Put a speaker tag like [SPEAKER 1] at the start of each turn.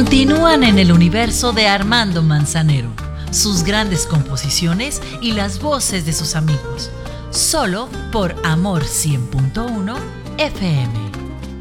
[SPEAKER 1] continúan en el universo de Armando Manzanero, sus grandes composiciones y las voces de sus amigos, solo por Amor 100.1 FM.